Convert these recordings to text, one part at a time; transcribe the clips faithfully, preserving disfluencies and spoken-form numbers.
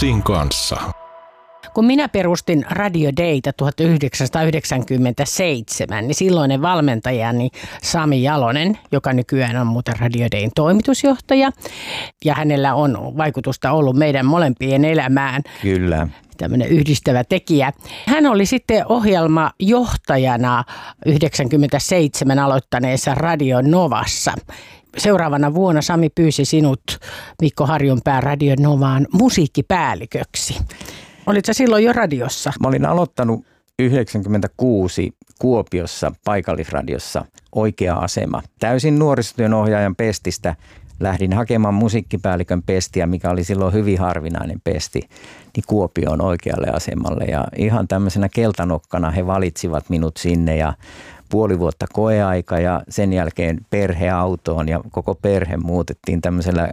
Anssin kanssa. Kun minä perustin Radio Dayta tuhatyhdeksänsataayhdeksänkymmentäseitsemän, niin silloinen valmentajani Sami Jalonen, joka nykyään on muuten Radio Dayn toimitusjohtaja, ja hänellä on vaikutusta ollut meidän molempien elämään. Kyllä. Tämmöinen yhdistävä tekijä. Hän oli sitten ohjelmajohtajana yhdeksänkymmentäseitsemän aloittaneessa Radio Novassa. Seuraavana vuonna Sami pyysi sinut Mikko Harjunpää Radio Novaan musiikkipäälliköksi. Olitko silloin jo radiossa? Mä olin aloittanut yhdeksänkymmentäkuusi Kuopiossa paikallisradiossa Oikea asema. Täysin nuorisotyön ohjaajan pestistä lähdin hakemaan musiikkipäällikön pestiä, mikä oli silloin hyvin harvinainen pesti, niin Kuopioon Oikealle asemalle. Ja ihan tämmöisenä keltanokkana he valitsivat minut sinne ja puoli vuotta koeaika ja sen jälkeen perheautoon ja koko perhe muutettiin tämmöisellä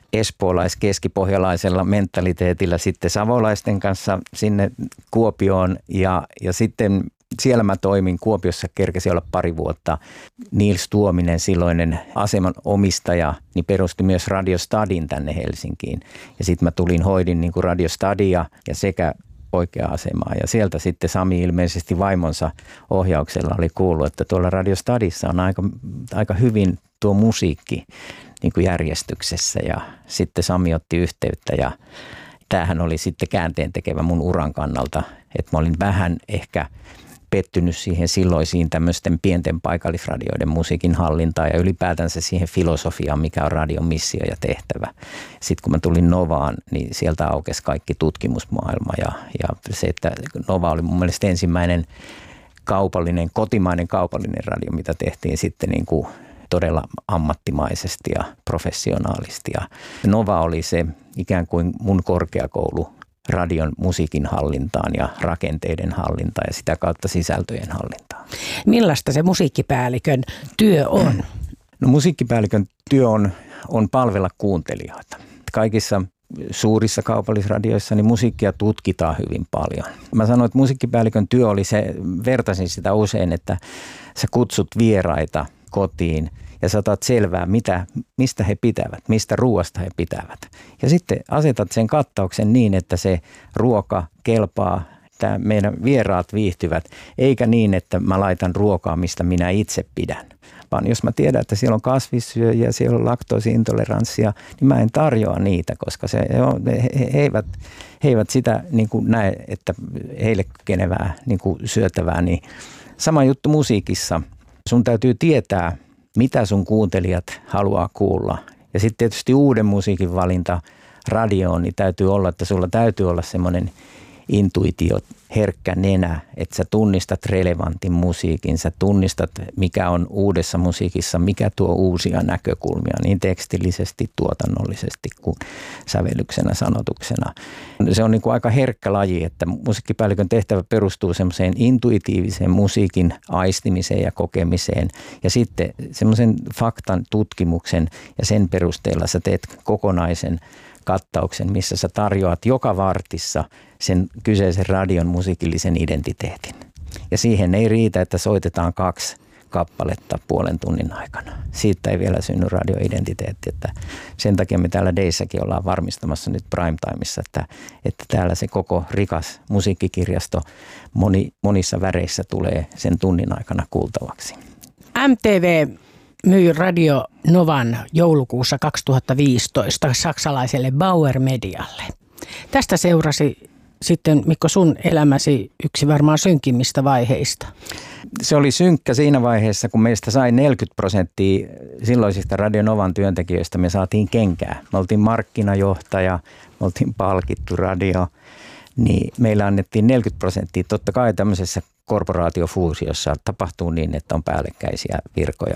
espoolais-keskipohjalaisella mentaliteetillä sitten savolaisten kanssa sinne Kuopioon ja, ja sitten siellä mä toimin. Kuopiossa kerkesi olla pari vuotta. Nils Tuominen, silloinen aseman omistaja, niin perusti myös Radio Stadin tänne Helsinkiin. Ja sitten mä tulin, hoidin niin kuin Radio Stadia ja sekä Oikea asemaa. Ja sieltä sitten Sami ilmeisesti vaimonsa ohjauksella oli kuullut, että tuolla Radio Stadissa on aika, aika hyvin tuo musiikki niin kuin järjestyksessä. Ja sitten Sami otti yhteyttä ja tämähän oli sitten käänteen tekevä mun uran kannalta, että mä olin vähän ehkä pettynyt siihen silloisiin tämmöisten pienten paikallisradioiden musiikin hallintaan ja ylipäätänsä siihen filosofiaan, mikä on radion missio ja tehtävä. Sitten kun mä tulin Novaan, niin sieltä aukesi kaikki tutkimusmaailma ja, ja se, että Nova oli mun mielestä ensimmäinen kaupallinen, kotimainen kaupallinen radio, mitä tehtiin sitten niin kuin todella ammattimaisesti ja professionaalisti. Ja Nova oli se ikään kuin mun korkeakoulu radion musiikin hallintaan ja rakenteiden hallintaan ja sitä kautta sisältöjen hallintaan. Millaista se musiikkipäällikön työ on? No musiikkipäällikön työ on, on palvella kuuntelijoita. Kaikissa suurissa kaupallisradioissa niin musiikkia tutkitaan hyvin paljon. Mä sanoin, että musiikkipäällikön työ oli se, vertaisin sitä usein, että sä kutsut vieraita kotiin ja sä otat selvää, mitä, mistä he pitävät, mistä ruoasta he pitävät. Ja sitten asetat sen kattauksen niin, että se ruoka kelpaa, että meidän vieraat viihtyvät, eikä niin, että mä laitan ruokaa, mistä minä itse pidän. Vaan jos mä tiedän, että siellä on kasvissyöjiä, siellä on laktoosiintoleranssia, niin mä en tarjoa niitä, koska se, he, he, eivät, he eivät sitä niin kuin näe, että heille kykenevää niin kuin syötävää. Niin sama juttu musiikissa. Sun täytyy tietää, mitä sun kuuntelijat haluaa kuulla. Ja sitten tietysti uuden musiikin valinta radioon, niin täytyy olla, että sulla täytyy olla semmoinen intuitio, herkkä nenä, että sä tunnistat relevantin musiikin, sä tunnistat, mikä on uudessa musiikissa, mikä tuo uusia näkökulmia niin tekstillisesti, tuotannollisesti kuin sävellyksenä, sanotuksena. Se on niin kuin aika herkkä laji, että musiikkipäällikön tehtävä perustuu semmoiseen intuitiiviseen musiikin aistimiseen ja kokemiseen ja sitten semmoisen faktan tutkimuksen ja sen perusteella sä teet kokonaisen kattauksen, missä sä tarjoat joka vartissa sen kyseisen radion musiikillisen identiteetin. Ja siihen ei riitä, että soitetaan kaksi kappaletta puolen tunnin aikana. Siitä ei vielä synny radioidentiteetti. Että sen takia me täällä Dayssäkin ollaan varmistamassa nyt Primetimeissa, että, että täällä se koko rikas musiikkikirjasto moni, monissa väreissä tulee sen tunnin aikana kuultavaksi. M T V myi Radio Novan joulukuussa kaksituhattaviisitoista saksalaiselle Bauer Medialle. Tästä seurasi sitten, Mikko, sun elämäsi yksi varmaan synkimmistä vaiheista. Se oli synkkä siinä vaiheessa, kun meistä sai neljäkymmentä prosenttia silloisista Radio Novan työntekijöistä. Me saatiin kenkää. Me oltiin markkinajohtaja, me oltiin palkittu radio, niin meillä annettiin neljäkymmentä prosenttia. Totta kai tämmöisessä korporaatiofuusiossa tapahtuu niin, että on päällekkäisiä virkoja.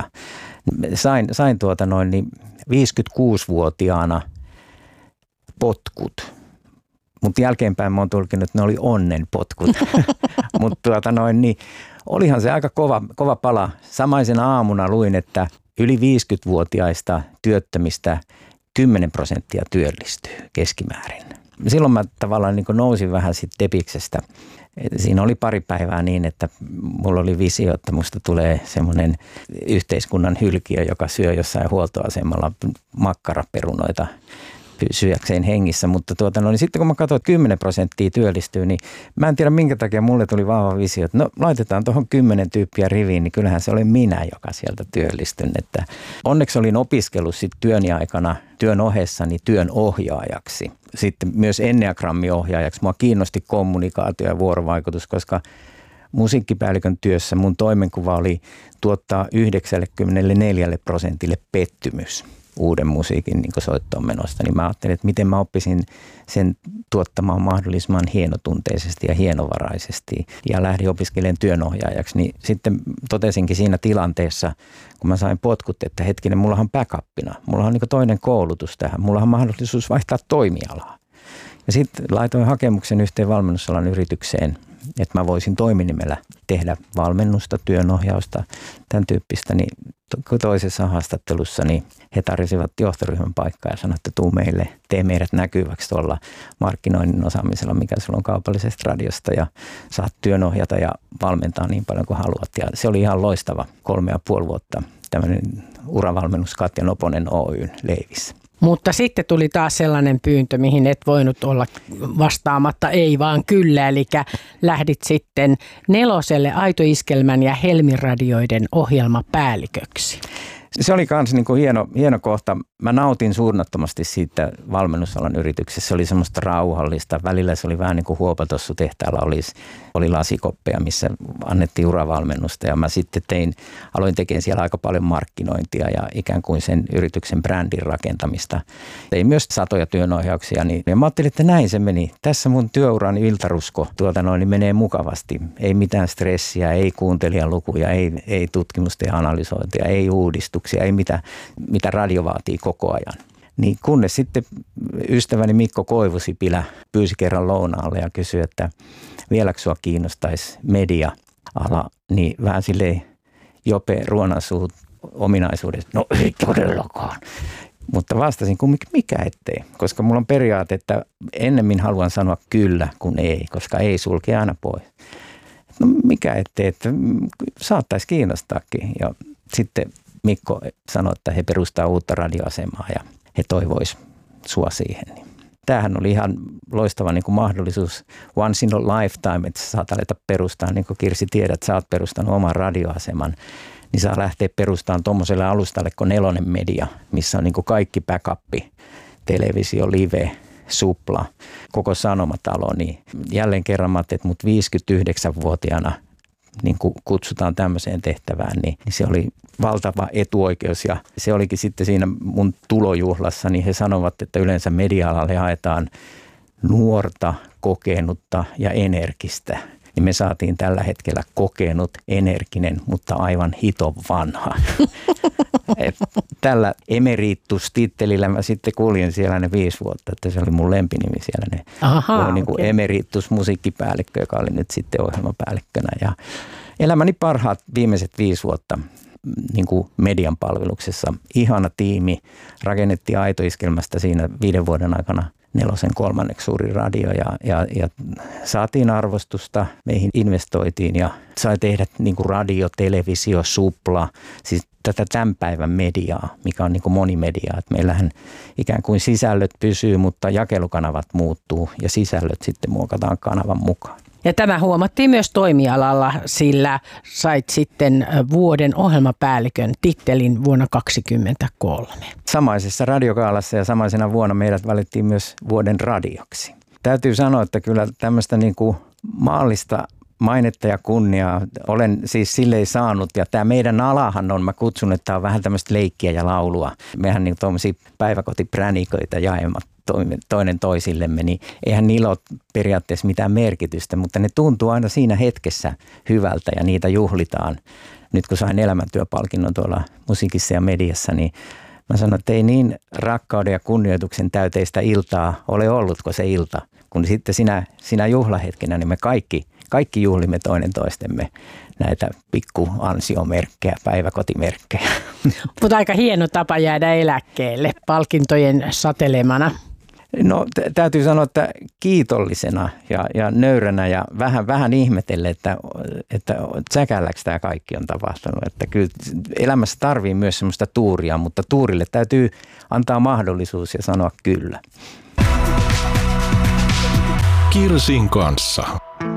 Sain, sain tuota noin niin viisikymmentäkuusivuotiaana potkut. Mutta jälkeenpäin mä oon tulkinut, että ne oli onnenpotkut. Mutta tuota noin niin, olihan se aika kova, kova pala. Samaisena aamuna luin, että yli viisikymmentävuotiaista työttömistä kymmenen prosenttia työllistyy keskimäärin. Silloin mä tavallaan niin kuin nousin vähän siitä tepiksestä. Siinä oli pari päivää niin, että mulla oli visio, että musta tulee semmoinen yhteiskunnan hylkiö, joka syö jossain huoltoasemalla makkaraperunoita pysyäkseen hengissä, mutta tuota, no, niin sitten kun mä katsoin, että kymmenen prosenttia työllistyy, niin mä en tiedä minkä takia mulle tuli vahva visio, että no laitetaan tuohon kymmenen tyyppiä riviin, niin kyllähän se oli minä, joka sieltä työllistyn. Että onneksi olin opiskellut sitten työn aikana, työn ohessani työn ohjaajaksi. Sitten myös enneagrammiohjaajaksi. Mua kiinnosti kommunikaatio ja vuorovaikutus, koska musiikkipäällikön työssä mun toimenkuva oli tuottaa yhdeksänkymmentäneljä prosentille pettymys uuden musiikin niin soittoon menosta, niin mä ajattelin, että miten mä oppisin sen tuottamaan mahdollisimman hienotunteisesti ja hienovaraisesti ja lähdin opiskelemaan työnohjaajaksi, niin sitten totesinkin siinä tilanteessa, kun mä sain potkut, että hetkinen, mullahan on backupina, mullahan on niin toinen koulutus tähän, mullahan on mahdollisuus vaihtaa toimialaa. Ja sitten laitoin hakemuksen yhteen valmennusalan yritykseen, että mä voisin toiminimellä tehdä valmennusta, työnohjausta, tämän tyyppistä, niin toisessa haastattelussa niin he tarjosivat johtoryhmän paikkaa ja sanoivat, että tuu meille, tee meidät näkyväksi tuolla markkinoinnin osaamisella, mikä sulla on kaupallisesta radiosta ja saat työnohjata ja valmentaa niin paljon kuin haluat. Ja se oli ihan loistava kolme ja puoli vuotta tämmöinen uravalmennus Katja Noponen Oyn leivissä. Mutta sitten tuli taas sellainen pyyntö, mihin et voinut olla vastaamatta ei vaan kyllä, eli lähdit sitten Neloselle Aito-iskelmän ja Helmi-radioiden ohjelmapäälliköksi. Se oli myös niin kuin hieno, hieno kohta. Mä nautin suunnattomasti siitä valmennusalan yrityksessä. Se oli semmoista rauhallista. Välillä se oli vähän niin kuin Huopatossu tehtaalla olisi, oli lasikoppeja, missä annettiin uravalmennusta. Ja mä sitten tein, aloin tekemään siellä aika paljon markkinointia ja ikään kuin sen yrityksen brändin rakentamista. Tein myös satoja työnohjauksia. Niin, ja mä ajattelin, että näin se meni. Tässä mun työurani iltarusko tuota noin, niin menee mukavasti. Ei mitään stressiä, ei kuuntelijalukuja, ei, ei tutkimusta ja analysointia, ei uudistuksia, ei mitä, mitä radio vaatii koko ajan. Niin kunnes sitten ystäväni Mikko Koivusipilä pyysi kerran lounaalle ja kysyi, että vieläkö sua kiinnostaisi media-ala, niin vähän silleen Jope Ruonansuut ominaisuudessa, no ei todellakaan. Mutta vastasin, kun mikä ettei, koska mulla on periaate, että ennemmin haluan sanoa kyllä kuin ei, koska ei sulke aina pois. No mikä ettei, että saattaisi kiinnostaakin. Ja sitten Mikko sanoi, että he perustaa uutta radioasemaa ja he toivois sua siihen. Tämähän oli ihan loistava niin kuin mahdollisuus once in a lifetime, että sä saat aleta perustaa, niin kuin Kirsi tiedät, sä oot perustanut oman radioaseman, niin saa lähteä perustamaan tuommoiselle alustalle kuin Nelonen Media, missä on niin kuin kaikki backuppi, televisio, live, supla, koko Sanomatalo, niin jälleen kerran mä ajattelin, että mut viisikymmentäyhdeksänvuotiaana niin kuin kutsutaan tämmöiseen tehtävään, niin se oli valtava etuoikeus ja se olikin sitten siinä mun tulojuhlassa, niin he sanovat, että yleensä media-alalle haetaan nuorta, kokenutta ja energistä. Niin me saatiin tällä hetkellä kokenut, energinen, mutta aivan hiton vanha. Et tällä emeritus-tittelillä mä sitten kuljin siellä ne viisi vuotta, että se oli mun lempinimi siellä. Ne Aha, niin kuin okay. emeritus-musiikkipäällikkö, joka oli nyt sitten ohjelmapäällikkönä. Ja elämäni parhaat viimeiset viisi vuotta niin kuin median palveluksessa. Ihana tiimi, rakennettiin Aito-iskelmästä siinä viiden vuoden aikana Nelosen kolmanneksi suuri radio ja, ja, ja saatiin arvostusta, meihin investoitiin ja sai tehdä niin kuin radio, televisio, supla, siis tätä tämän päivän mediaa, mikä on niin kuin monimediaa. Että meillähän ikään kuin sisällöt pysyy, mutta jakelukanavat muuttuu ja sisällöt sitten muokataan kanavan mukaan. Ja tämä huomattiin myös toimialalla, sillä sait sitten vuoden ohjelmapäällikön tittelin vuonna kaksituhattakaksikymmentäkolme. Samaisessa radiokaalassa ja samaisena vuonna meidät valittiin myös vuoden radioksi. Täytyy sanoa, että kyllä tämmöistä niin kuin maallista mainetta ja kunniaa olen siis silleen saanut. Ja tämä meidän alahan on, mä kutsun, että tämä on vähän tämmöistä leikkiä ja laulua. Mehän niin tuommoisia päiväkotipräniköitä jaemat toinen toisillemme, niin eihän niillä ole periaatteessa mitään merkitystä, mutta ne tuntuu aina siinä hetkessä hyvältä ja niitä juhlitaan. Nyt kun sain elämäntyöpalkinnon tuolla musiikissa ja mediassa, niin mä sanon, että ei niin rakkauden ja kunnioituksen täyteistä iltaa ole ollut kuin se ilta. Kun sitten sinä, sinä juhlahetkenä, niin me kaikki, kaikki juhlimme toinen toistemme näitä pikku ansiomerkkejä, päiväkotimerkkejä. Mutta aika hieno tapa jäädä eläkkeelle palkintojen satelemana. No t- täytyy sanoa, että kiitollisena ja, ja nöyränä ja vähän, vähän ihmetelle, että, että säkälläksi tämä kaikki on tapahtunut. Että kyllä elämässä tarvii myös semmoista tuuria, mutta tuurille täytyy antaa mahdollisuus ja sanoa kyllä. Kirsin kanssa.